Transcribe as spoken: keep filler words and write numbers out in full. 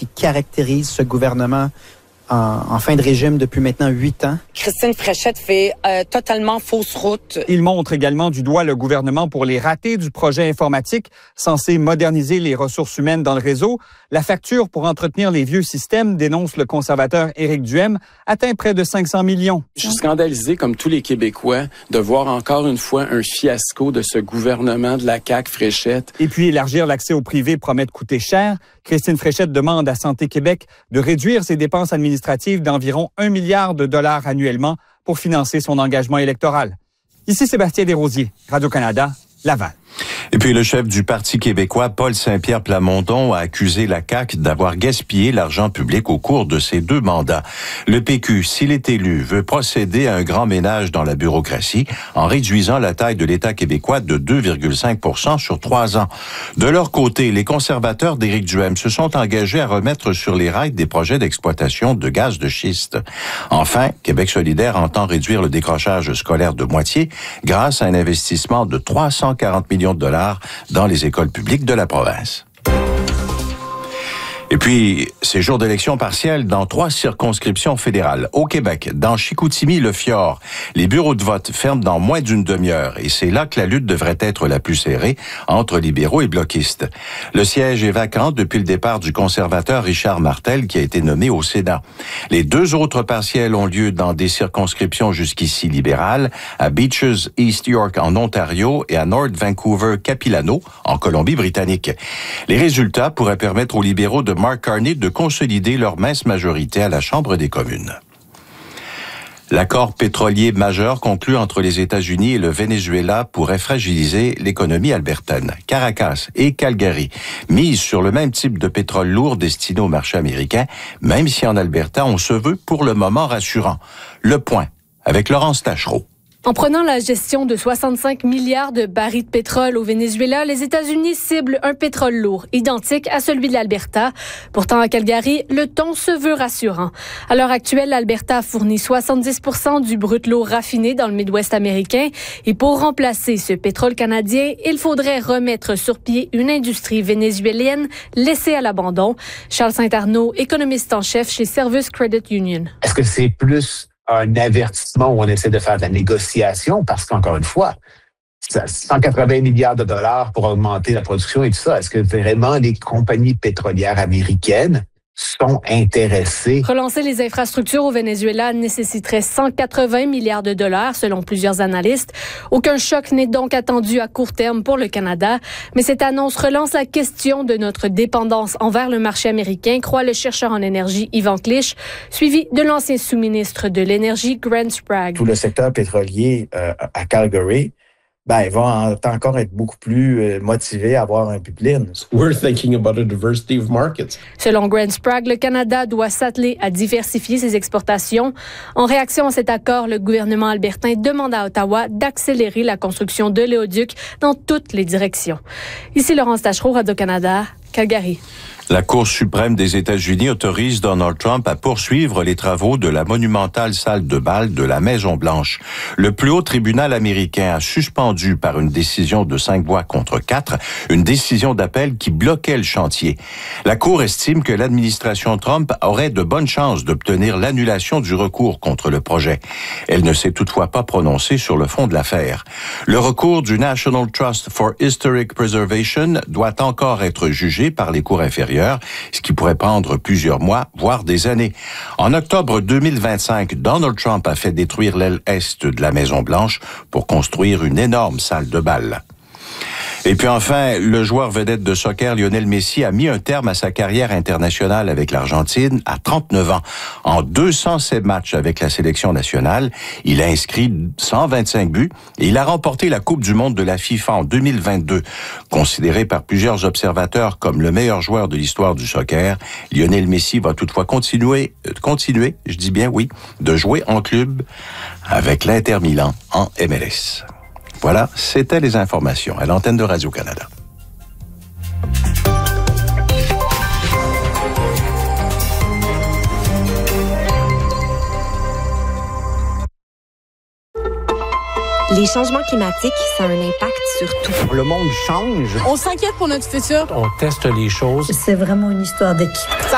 qui caractérisent ce gouvernement en, en fin de régime depuis maintenant huit ans. Christine Fréchette fait euh, totalement fausse route. Il montre également du doigt le gouvernement pour les ratés du projet informatique censé moderniser les ressources humaines dans le réseau. La facture pour entretenir les vieux systèmes, dénonce le conservateur Éric Duhem, atteint près de cinq cents millions. Je suis scandalisé, comme tous les Québécois, de voir encore une fois un fiasco de ce gouvernement de la C A Q Fréchette. Et puis, élargir l'accès au privé promet de coûter cher. Christine Fréchette demande à Santé Québec de réduire ses dépenses administratives d'environ un milliard de dollars annuellement pour financer son engagement électoral. Ici Sébastien Desrosiers, Radio-Canada, Laval. Et puis le chef du Parti québécois, Paul Saint-Pierre Plamondon, a accusé la C A Q d'avoir gaspillé l'argent public au cours de ses deux mandats. Le P Q, s'il est élu, veut procéder à un grand ménage dans la bureaucratie en réduisant la taille de l'État québécois de deux virgule cinq pour cent sur trois ans. De leur côté, les conservateurs d'Éric Duhem se sont engagés à remettre sur les rails des projets d'exploitation de gaz de schiste. Enfin, Québec solidaire entend réduire le décrochage scolaire de moitié grâce à un investissement de trois cent quarante millions de dollars dans les écoles publiques de la province. Et puis, ces jours d'élection partielle dans trois circonscriptions fédérales. Au Québec, dans Chicoutimi-le-Fjord, les bureaux de vote ferment dans moins d'une demi-heure et c'est là que la lutte devrait être la plus serrée entre libéraux et bloquistes. Le siège est vacant depuis le départ du conservateur Richard Martel qui a été nommé au Sénat. Les deux autres partiels ont lieu dans des circonscriptions jusqu'ici libérales, à Beaches East York en Ontario et à North Vancouver-Capilano en Colombie-Britannique. Les résultats pourraient permettre aux libéraux de Mark Carney de consolider leur mince majorité à la Chambre des communes. L'accord pétrolier majeur conclu entre les États-Unis et le Venezuela pourrait fragiliser l'économie albertaine. Caracas et Calgary misent sur le même type de pétrole lourd destiné au marché américain, même si en Alberta, on se veut pour le moment rassurant. Le point avec Laurence Tachereau. En prenant la gestion de soixante-cinq milliards de barils de pétrole au Venezuela, les États-Unis ciblent un pétrole lourd, identique à celui de l'Alberta. Pourtant, à Calgary, le ton se veut rassurant. À l'heure actuelle, l'Alberta fournit soixante-dix pour cent du brut lourd raffiné dans le Midwest américain. Et pour remplacer ce pétrole canadien, il faudrait remettre sur pied une industrie vénézuélienne laissée à l'abandon. Charles Saint-Arnaud, économiste en chef chez Service Credit Union. Est-ce que c'est plus un avertissement où on essaie de faire de la négociation parce qu'encore une fois, cent quatre-vingts milliards de dollars pour augmenter la production et tout ça, est-ce que vraiment les compagnies pétrolières américaines sont intéressées? Relancer les infrastructures au Venezuela nécessiterait cent quatre-vingts milliards de dollars selon plusieurs analystes. Aucun choc n'est donc attendu à court terme pour le Canada, mais cette annonce relance la question de notre dépendance envers le marché américain, croit le chercheur en énergie Yvan Clich, suivi de l'ancien sous-ministre de l'Énergie Grant Sprague. Tout le secteur pétrolier euh, à Calgary, ben, ils vont encore être beaucoup plus euh, motivés à avoir un pipeline. We're thinking about a diversity of markets. Selon Grant Sprague, le Canada doit s'atteler à diversifier ses exportations. En réaction à cet accord, le gouvernement albertain demande à Ottawa d'accélérer la construction de l'éoduc dans toutes les directions. Ici Laurence Tachereau, Radio-Canada, Calgary. La Cour suprême des États-Unis autorise Donald Trump à poursuivre les travaux de la monumentale salle de bal de la Maison-Blanche. Le plus haut tribunal américain a suspendu par une décision de cinq voix contre quatre une décision d'appel qui bloquait le chantier. La Cour estime que l'administration Trump aurait de bonnes chances d'obtenir l'annulation du recours contre le projet. Elle ne s'est toutefois pas prononcée sur le fond de l'affaire. Le recours du National Trust for Historic Preservation doit encore être jugé par les cours inférieures, ce qui pourrait prendre plusieurs mois, voire des années. En octobre deux mille vingt-cinq, Donald Trump a fait détruire l'aile est de la Maison-Blanche pour construire une énorme salle de bal. Et puis enfin, le joueur vedette de soccer Lionel Messi a mis un terme à sa carrière internationale avec l'Argentine à trente-neuf ans. En deux cent sept matchs avec la sélection nationale, il a inscrit cent vingt-cinq buts et il a remporté la Coupe du monde de la FIFA en deux mille vingt-deux. Considéré par plusieurs observateurs comme le meilleur joueur de l'histoire du soccer, Lionel Messi va toutefois continuer, euh, continuer, je dis bien oui, de jouer en club avec l'Inter Milan en M L S. Voilà, c'était les informations à l'antenne de Radio-Canada. Les changements climatiques, ça a un impact sur tout. Le monde change. On s'inquiète pour notre futur. On teste les choses. C'est vraiment une histoire d'équipe.